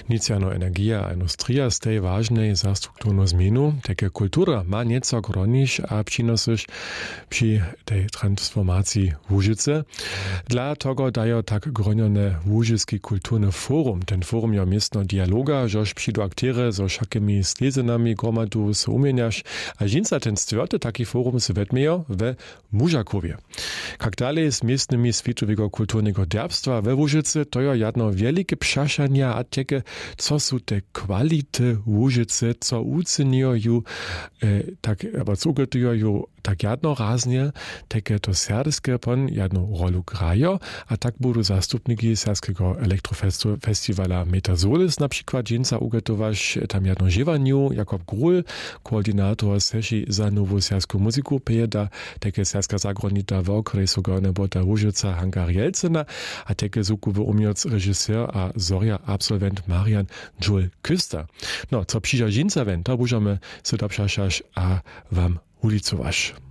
Nicjano energia a industrija stej ważnej za strukturną zmienu. Takie kultura ma nieco gronić a przynosyć przy tej transformacji Łużyce. Dla tego dają tak gronione Łużyski kulturne forum. Ten forum je miestno dialoga, żeż przyjdą aktery z wszakimi stezynami gromadu se umieniasz, a żinca ten stwierdzy taki forum se wedmiejo we Mużakowie. Jak dalej z miestnymi światowego kulturnego derbstwa we Łużyce, to je jedno wielkie przeszania a takie, co są te kwality Łużyce, co uceniają, tak, aber co gotują tak jednoraznie, takie to serbskie pon jedną rolę grają, a tak budou zastupniki serskiego elektrofestivala Metasolis na przykład dżinca ugotować tam jedno żywaniu, Jakob Gruhl, koordynator seši za nową serską muzyku, pejeda, takie serska zagronita w okresu Gornebota Łużyca Hanka Jelcena, a takie zukuwy umioc reżyser a Zoria absolvent Marian Joel Küster. No, co przyjdzie dżinca wen, to możemy se doprzeszać a wam ulicować.